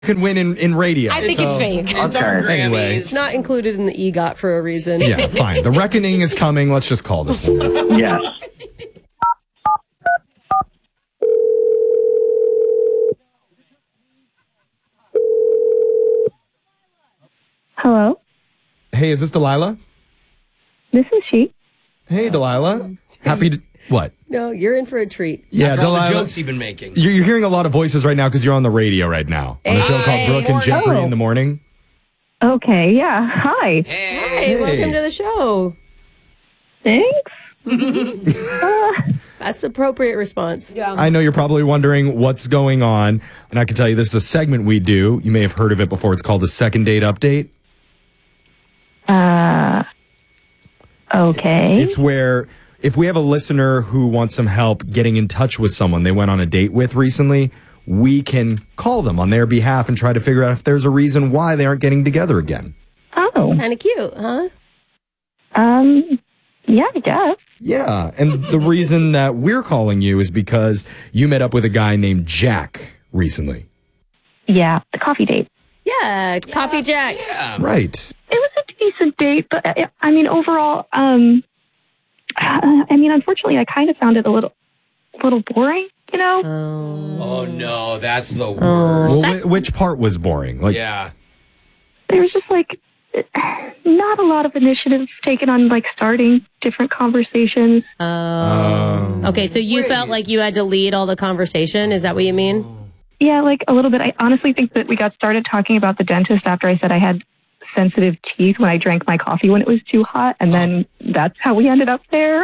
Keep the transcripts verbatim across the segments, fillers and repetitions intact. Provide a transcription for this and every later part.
could win in, in radio. I think so, it's fake. It's our Grammys. Anyway. It's not included in the EGOT for a reason. Yeah, fine. The reckoning is coming. Let's just call this one. Yes. Hello, Hey, is this Delilah? this is she. Hey, Delilah. Happy to... What? No, you're in for a treat. Yeah, After all the Delilah. jokes you've been making. You're, you're hearing a lot of voices right now because you're on the radio right now. On a show called Hey, Brooke and morning. Jeffrey Oh. in the morning. Okay, yeah. Hi. Hey, welcome to the show. Thanks. That's the appropriate response. Yeah. I know you're probably wondering what's going on, and I can tell you this is a segment we do. You may have heard of it before. It's called the Second Date Update. Uh, okay. It's where if we have a listener who wants some help getting in touch with someone they went on a date with recently, we can call them on their behalf and try to figure out if there's a reason why they aren't getting together again. Oh, Kind of cute, huh? um, yeah, I guess. Yeah, and the reason that we're calling you is because you met up with a guy named Jack recently. Yeah, the coffee date. Yeah, Coffee Jack. Right. It was a decent date, but uh, I mean, overall, um, uh, I mean, unfortunately, I kind of found it a little, a little boring. You know? Oh, no. That's the worst. Well, wh- which part was boring? Like, Yeah. There was just like not a lot of initiative taken on like starting different conversations. um, Okay, so you felt like you had to lead all the conversation. Is that what you mean? Yeah, like a little bit. I honestly think that we got started talking about the dentist after I said I had sensitive teeth when I drank my coffee when it was too hot, and then that's how we ended up there.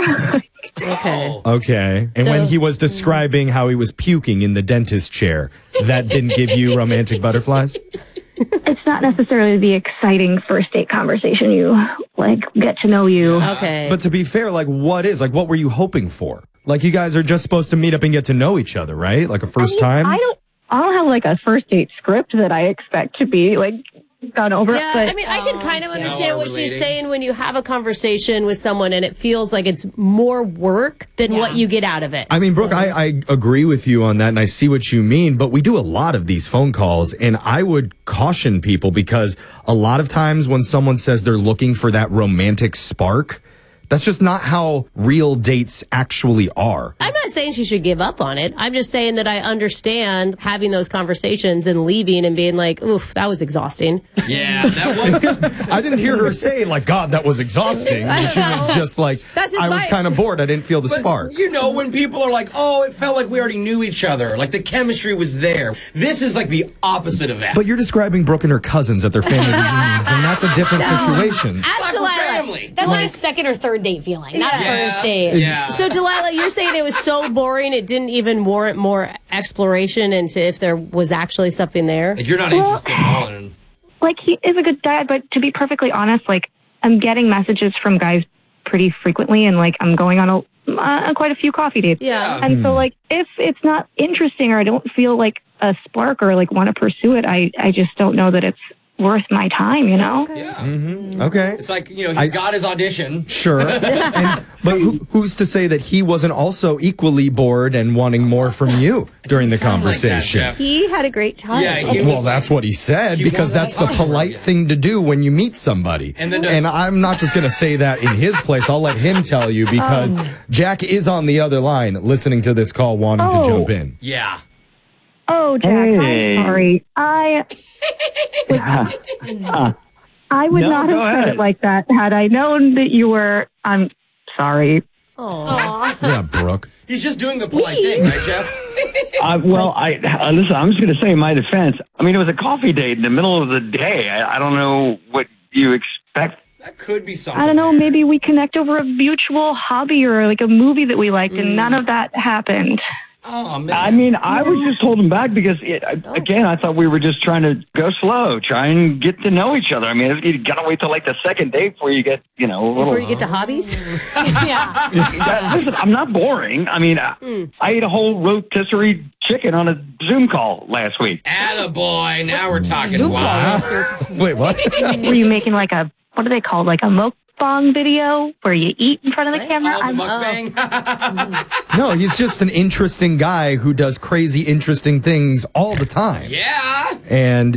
Okay. okay. And So- when he was describing how he was puking in the dentist chair, that didn't give you romantic butterflies? It's not necessarily the exciting first date conversation. You like get to know you. Okay. But to be fair, like, what is? Like, what were you hoping for? Like, you guys are just supposed to meet up and get to know each other, right? Like a first I mean, time? I don't. I don't have like a first date script that I expect to be like gone over. Yeah, but I mean, I can kind of understand Now we're what she's relating. saying when you have a conversation with someone and it feels like it's more work than what you get out of it. I mean, Brooke, I, I agree with you on that, and I see what you mean, but we do a lot of these phone calls, and I would caution people because a lot of times when someone says they're looking for that romantic spark, that's just not how real dates actually are. I'm not saying she should give up on it. I'm just saying that I understand having those conversations and leaving and being like, oof, that was exhausting. Yeah, that was... I didn't hear her say, like, God, that was exhausting. I don't She was know. just like, That's just I was my- kind of bored. I didn't feel the spark. You know, when people are like, oh, it felt like we already knew each other. Like, the chemistry was there. This is like the opposite of that. But you're describing Brooke and her cousins at their family reunions, and that's a different situation. Ask like we're Delilah. family. That's like a second or third date feeling, not a Yeah. first date. Yeah. So, Delilah, you're saying it was so boring it didn't even warrant more exploration into if there was actually something there? Like, you're not interested at all in... like he is a good guy, but to be perfectly honest, like I'm getting messages from guys pretty frequently, and like I'm going on a uh, quite a few coffee dates. Yeah. And so like if it's not interesting or I don't feel like a spark or like want to pursue it, I I just don't know that it's worth my time, you know? Yeah. Okay. It's like, you know, he I- got his audition. Sure. And, but who, who's to say that he wasn't also equally bored and wanting more from you during the Sound like that, conversation? Jeff. He had a great time. Yeah, he Well, was that's like- what he said, he because wanted that's to the talk about polite it. thing to do when you meet somebody. And then to- and I'm not just going to say that in his place. I'll let him tell you, because Jack is on the other line listening to this call, wanting Oh. to jump in. Yeah. Oh, Jack, Hey. I'm sorry. I I would No, not go have said ahead. it like that had I known that you were. I'm sorry. Yeah, Brooke. He's just doing the polite thing, right, Jeff? Uh, well, I uh, listen. I'm just going to say in my defense. I mean, it was a coffee date in the middle of the day. I, I don't know what you expect. That could be something. I don't know. there. Maybe we connect over a mutual hobby or like a movie that we liked, and none of that happened. Oh, man. I mean, I was just holding back because, it, I, again, I thought we were just trying to go slow, try and get to know each other. I mean, you got to wait till like the second date before you get, you know, a little. Before you get to hobbies? Yeah. Yeah, listen, I'm not boring. I mean, I, I ate a whole rotisserie chicken on a Zoom call last week. Attaboy. Now we're talking. Zoom Wow. Wait, what? Were you making like a what are they called? Like a mo- mukbang video where you eat in front of the camera. Oh, the I'm, mukbang. No, he's just an interesting guy who does crazy, interesting things all the time. Yeah. And